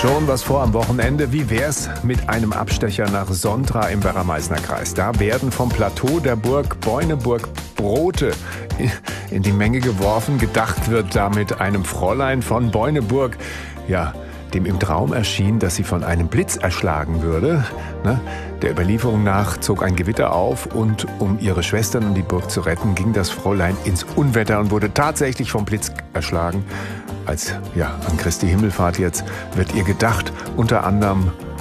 Schon was vor am Wochenende. Wie wär's mit einem Abstecher nach Sontra im Werra-Meißner Kreis? Da werden vom Plateau der Burg Beuneburg Brote in die Menge geworfen. Gedacht wird damit einem Fräulein von Beuneburg, ja, dem im Traum erschien, dass sie von einem Blitz erschlagen würde. Der Überlieferung nach zog ein Gewitter auf und um ihre Schwestern und die Burg zu retten, ging das Fräulein ins Unwetter und wurde tatsächlich vom Blitz erschlagen. An Christi Himmelfahrt jetzt wird ihr gedacht, unter anderem